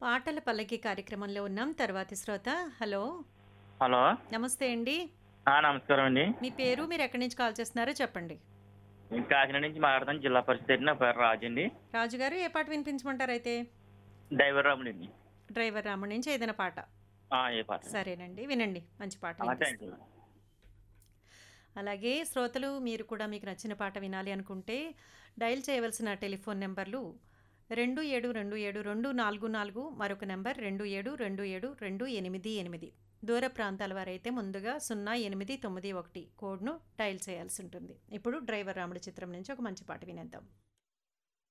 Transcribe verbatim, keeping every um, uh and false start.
పాటల పల్లకి కార్యక్రమంలో ఉన్నాం. తర్వాతి శ్రోత హలో. హలో. నమస్తే అండి. ఆ! నమస్కారం అండి. మీ పేరు, మీరెక్కడి నుంచి కాల్ చేస్తున్నారో చెప్పండి. నేను కాకినాడ నుంచి మాట్లాడుతాను. జిల్లా పరిషత్ అండి. నా పేరు రాజు అండి. రాజు గారు ఏ పాట వినిపించమంటారైతే? డ్రైవర్ రాముడండి. డ్రైవర్ రాముడు నుంచి ఏదైనా పాట. ఆ! ఏ పాట? సరేనండి, వినండి. మంచి పాట ఆ! థ్యాంక్ వినిపిస్తాను. యూ. అలాగే శ్రోతలు మీరు కూడా మీకు నచ్చిన పాట వినాలి అనుకుంటే డయల్ చేయవలసిన టెలిఫోన్ నెంబర్లు రెండు ఏడు రెండు ఏడు రెండు నాలుగు నాలుగు, మరొక నెంబర్ రెండు ఏడు రెండు ఏడు రెండు ఎనిమిది ఎనిమిది. దూర ప్రాంతాల వారైతే ముందుగా సున్నా ఎనిమిది తొమ్మిది ఒకటి కోడ్ను డయల్ చేయాల్సి ఉంటుంది. ఇప్పుడు డ్రైవర్ రాముడు చిత్రం నుంచి ఒక మంచి పాట వినేద్దాం.